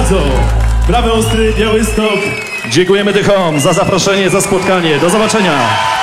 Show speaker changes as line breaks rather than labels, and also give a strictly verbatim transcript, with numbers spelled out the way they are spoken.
bardzo. Brawy Ostry, Białystok.
Dziękujemy Dychom za zaproszenie, za spotkanie. Do zobaczenia.